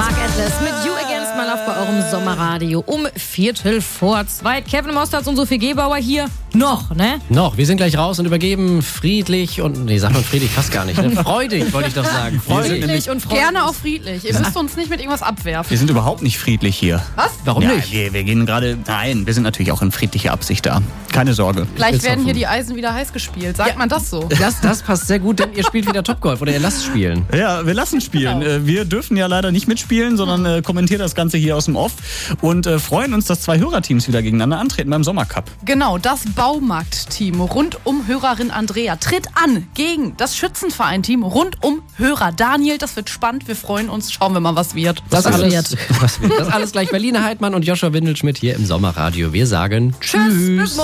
Mark Atlas mit You Against My Love bei eurem Sommerradio um 2:15. Kevin Mostert und Sophie Gebauer hier. Noch, ne? Noch. Wir sind gleich raus und übergeben friedlich und... Nee, sagt man friedlich fast gar nicht, ne? Freudig, wollte ich doch sagen. Friedlich und freundlich. Gerne auch friedlich. Ihr müsst uns nicht mit irgendwas abwerfen. Wir sind überhaupt nicht friedlich hier. Was? Warum Ja, nicht? wir gehen gerade... Nein, wir sind natürlich auch in friedlicher Absicht da. Keine Sorge. Gleich werden hier die Eisen wieder heiß gespielt. Sagt man das so? Das passt sehr gut, denn ihr spielt wieder Topgolf oder ihr lasst spielen. Ja, wir lassen spielen. Genau. Wir dürfen ja leider nicht mitspielen, sondern kommentieren das Ganze hier aus dem Off und freuen uns, dass 2 Hörerteams wieder gegeneinander antreten beim Sommercup. Genau, das Baumarkt-Team rund um Hörerin Andrea tritt an gegen das Schützenverein-Team rund um Hörer Daniel. Das wird spannend, wir freuen uns. Schauen wir mal, was wird. Das alles gleich Berliner Heidmann und Joshua Windelschmidt hier im Sommerradio. Wir sagen Tschüss. Bis morgen.